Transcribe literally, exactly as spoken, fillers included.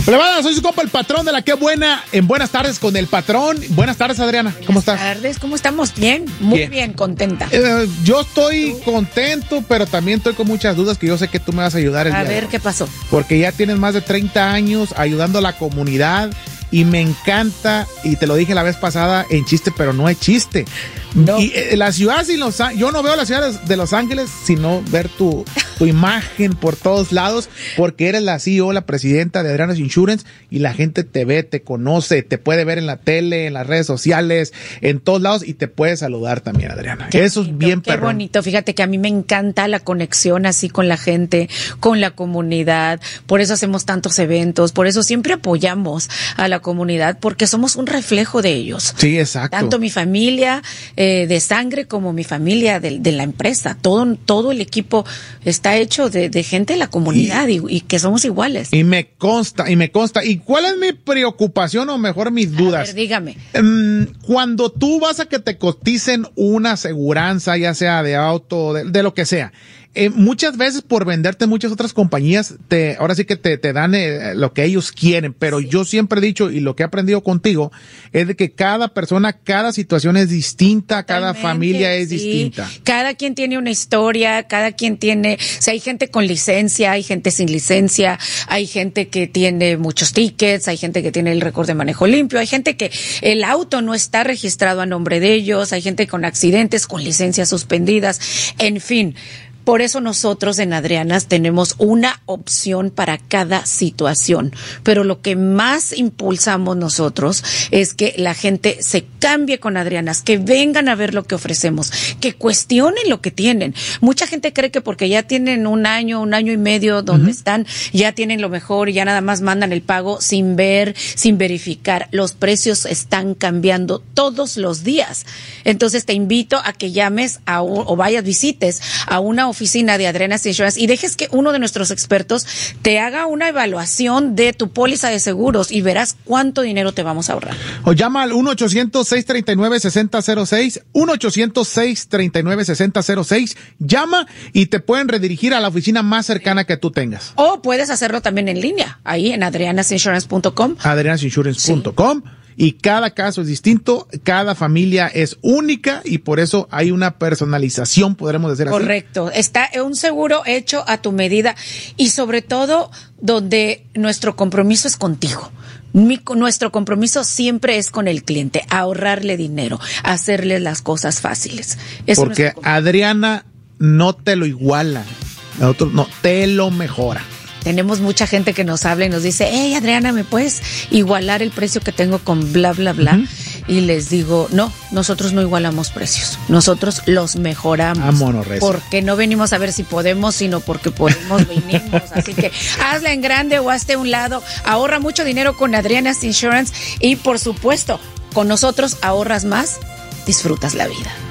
Plebada, soy su compa el patrón de la que buena en Buenas Tardes con el patrón. Buenas tardes, Adriana. ¿Cómo estás? Buenas tardes, ¿cómo estamos? Bien, muy bien, bien contenta. Eh, yo estoy contento, pero también estoy con muchas dudas que yo sé que tú me vas a ayudar. El a día ver, de hoy. ¿qué pasó? Porque ya tienes más de treinta años ayudando a la comunidad y me encanta, y te lo dije la vez pasada en chiste, pero no es chiste. No. Y eh, la ciudad sin Los Ángeles, yo no veo la ciudad de Los Ángeles sino ver tu, tu imagen por todos lados, porque eres la C E O, la presidenta de Adriana's Insurance, y la gente te ve, te conoce, te puede ver en la tele, en las redes sociales, en todos lados, y te puede saludar también, Adriana. Qué Eso bonito, es bien qué perrón. bonito, fíjate que a mí me encanta la conexión así con la gente, con la comunidad, por eso hacemos tantos eventos, por eso siempre apoyamos a la comunidad, porque somos un reflejo de ellos. Sí, exacto. Tanto mi familia eh, de sangre como mi familia de, de la empresa, todo, todo el equipo está hecho de, de gente de la comunidad y, y, y que somos iguales. Y me consta, y me consta. ¿Y cuál es mi preocupación o mejor mis dudas? A ver, dígame. Um, cuando tú vas a que te coticen una aseguranza, ya sea de auto, de, de lo que sea, Eh, muchas veces por venderte muchas otras compañías, te, ahora sí que te, te dan eh, lo que ellos quieren, pero sí. Yo siempre he dicho, y lo que he aprendido contigo, es de que cada persona, cada situación es distinta, Totalmente, cada familia es sí. distinta. Cada quien tiene una historia, cada quien tiene, o sea, hay gente con licencia, hay gente sin licencia, hay gente que tiene muchos tickets, hay gente que tiene el récord de manejo limpio, hay gente que el auto no está registrado a nombre de ellos, hay gente con accidentes, con licencias suspendidas, en fin. Por eso nosotros en Adriana's tenemos una opción para cada situación. Pero lo que más impulsamos nosotros es que la gente se cambie con Adriana's, que vengan a ver lo que ofrecemos, que cuestionen lo que tienen. Mucha gente cree que porque ya tienen un año, un año y medio donde uh-huh. están, ya tienen lo mejor y ya nada más mandan el pago sin ver, sin verificar. Los precios están cambiando todos los días. Entonces te invito a que llames a, o vayas, visites a una oficina de Adriana's Insurance y dejes que uno de nuestros expertos te haga una evaluación de tu póliza de seguros y verás cuánto dinero te vamos a ahorrar. O llama al uno ochocientos, seis treinta y nueve, sesenta cero seis, uno ochocientos, seis treinta y nueve, sesenta cero seis, llama y te pueden redirigir a la oficina más cercana que tú tengas. O puedes hacerlo también en línea, ahí en adrianas insurance punto com. adrianas insurance punto com. Sí. Y cada caso es distinto, cada familia es única y por eso hay una personalización, podremos decir así. Correcto, está un seguro hecho a tu medida y sobre todo donde nuestro compromiso es contigo. Mi, nuestro compromiso siempre es con el cliente, ahorrarle dinero, hacerle las cosas fáciles. Eso Porque Adriana no te lo iguala, nosotros no, te lo mejora. Tenemos mucha gente que nos habla y nos dice, hey Adriana, ¿me puedes igualar el precio que tengo con bla, bla, bla? Uh-huh. Y les digo, no, nosotros no igualamos precios, nosotros los mejoramos. Vámonos, recio. Porque no venimos a ver si podemos, sino porque podemos, venimos. Así que hazla en grande o hazte a un lado, ahorra mucho dinero con Adriana's Insurance y por supuesto, con nosotros ahorras más, disfrutas la vida.